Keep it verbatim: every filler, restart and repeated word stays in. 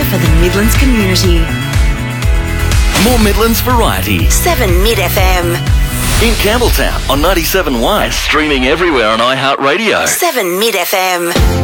for the Midlands community. More Midlands variety. seven Mid F M. In Campbelltown on ninety-seven point one. And streaming everywhere on iHeartRadio. seven Mid F M.